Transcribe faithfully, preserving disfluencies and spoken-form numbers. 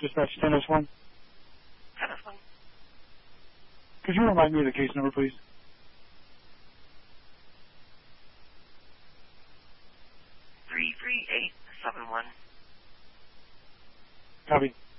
Dispatch ten S one. ten S one. Could you remind me of the case number, please? three three eight seven one. Copy.